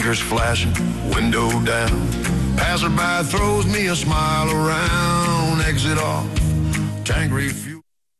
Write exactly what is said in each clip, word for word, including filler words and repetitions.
blinkers flashing, window down. Passerby throws me a smile around. Exit off, tank refuel.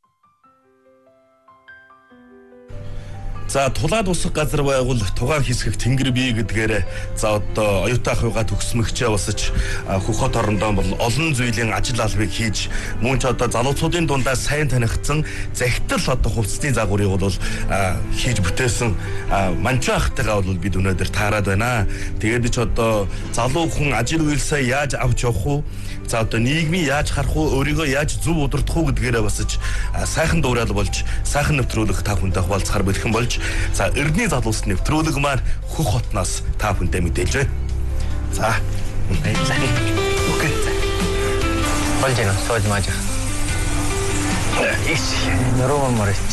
За тулаад усах газар байгуул тугаар хийсгэх тэнгэр бий гэдгээр за одоо оюутан ахуйгаа төгсмөгчөө босож хөхөт орондоо бол олон зүйлийн ажил албыг хийж мөн ч одоо залуучуудын дундаа сайн танигдсан захидал одоо хувцсны загварыг бол хийж бүтээсэн манчуу ахтайгаа бол бид өнөөдөр таарад байна. Тэгээд ч одоо залуу хүн ажил үйлсээ яаж авч явах уу? За одоо нийгмийн яаж харах уу, өөрийгөө яаж зөв удирдах уу гэдгээрээ басж сайхан дуурал болж сайхан нэвтрүүлэх та бүхэнтэй хуваалцахаар бэлхэн болж за эрдний залуус нэвтрүүлэг маань хөх хотноос та бүхэнтэй мэдээлж байна. За баярлалаа. Окей. Болж байна. Сууд мааж. Иш нөрөө мөрөч.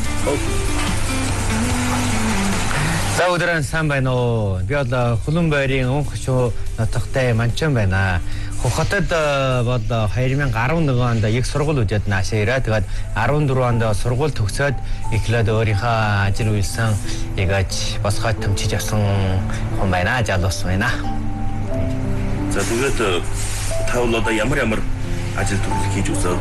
За өдрөн сайн байна уу? Би бол Хулан байрын өнхшөө нутагтай манчан байна. Хотод бол two thousand eleven онд их сургууль үдээд наашаа ирээ. Тэгээд fourteen онд сургууль төгсөөд эхлээд өөрийнхөө ажил үйлсэн ягаж босгоод төмчиж явсан хүн байна. Залуус байна. За тэгээд та бол одоо ямар ямар ажил төрөл хийж үзэв?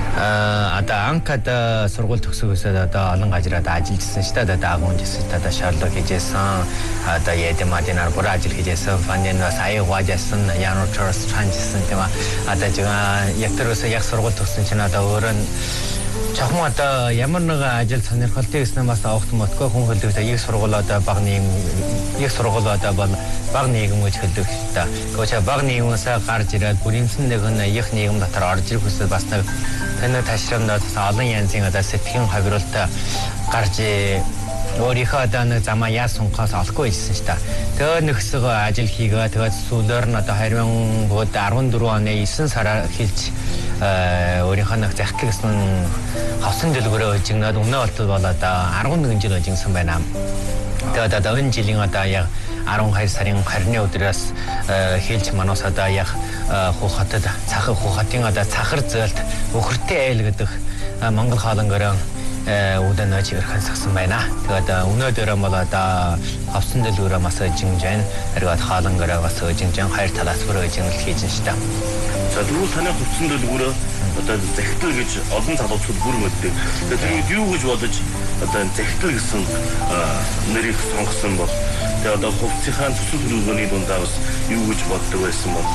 Аа одоо анкад сургууль төгсөөсөө одоо олон газараа ажиллажсэн шүү дээ. Одоо агуун жисэн, одоо Шарлог хийжсэн, одоо Ядемадинаар бүр ажил хийжсэн, Фандинаас аяг واجсан, Янор Чорс чанжсэн тийм аа. Одоо жигээ ятөрөөсөө яг сургууль төгссөн чинь одоо өөрөө чахам одоо ямар нэг ажил сонирхолтой гэсэн бас авахт мотгой хүн хөлдөгтэй их сургууль одоо баг нийгэм их сургууль одоо бол баг нийгэм гэж хөлдөгтэй. Гэхдээ баг нийгэмээс гарч ирээд бүрийнсэн нэг нь их нийгэм дотор орж ирэх хүсэл бас нэг таны ташрамдаа олон янзын одоо сэтгэн хавиралтай гарч өөрийнхөө одоо нэг замаа яа сунгахаас олохгүй байсан шүү дээ. Тэгээд нэгсэг ажил хийгээ тэгээд сүүлээр нь одоо twenty fourteen оны nine сараар хэлж өөрийнхөө нэг захидлаг гэсэн хавсан дэлгүүрээ хожигноод өмнө болтол бол одоо eleven жил хожигнсан байна. Тэгээд одоо энэ жилийн одоо яг twelve сарын twenty өдрөөс хэлж манаас одоо яг хухатад цахар хухатын одоо цахар зөөлт өхөртэй айл гэдэг Монгол хоолонгороо удан нэж ирхэн сагсан байна. Тэгээд өнөөдөр бол одоо хавсан дэлгүүрээ мас жинж байна. Хэрэг хоолонгороо бас жинж хоёр талаас бүр жинэл хийж штэ. За дөрөв таны хавсан дэлгүүрээ одоо захидал гэж олон залуучууд бүр мэддэг. Тэгээд юу гэж бодож одоо захидал гэсэн нэрийг сонгосон бол тэгээд одоо хувцсынхаа төсөл төлөвлөгөөний дундаа бас юу гэж боддог байсан бол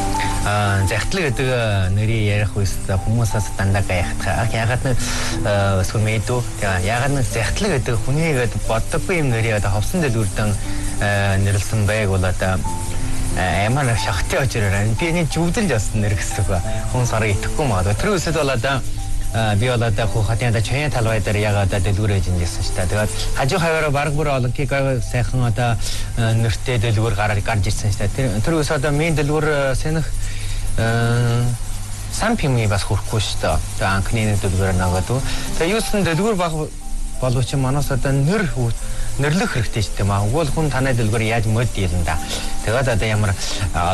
а захидал гэдэг нэрийг ярих үстэй хүмүүсээс дандаа гайхдаг. Ягаад нэг сүмэдүү ягаад нэг захидал гэдэг хүнийгээд боддоггүй юм нэрийг одоо хавсан дэлгүүрдэн нэрлсэн байг бол одоо амар шахтын очроор би энэ зүвдэлж авсан нэр гэсэн үг. Хүн сарыг итгэхгүй магадгүй. Тэр үсэд бол одоо би бол одоо хухатын одоо чаян талбай дээр яг одоо дэлгүүр хийжсэн шүү дээ. Тэгээд хажуу хаваараа баг бүр олонхийг сайхан одоо нэртэй дэлгүүр гараар гарч ирсэн шүү дээ. Тэр үс одоо мен дэлгүүр сэнэх сампими бас хүрхгүй шүү дээ. Тэгээд анхны дэлгүүр наагаад. Тэгээд юусэн дэлгүүр баг боловч манаас одоо нэр нэрлэх хэрэгтэй шүү дээ. Магадгүй хүн танай дэлгүүр яаж мод дийлэн да. Тэгээд одоо ямар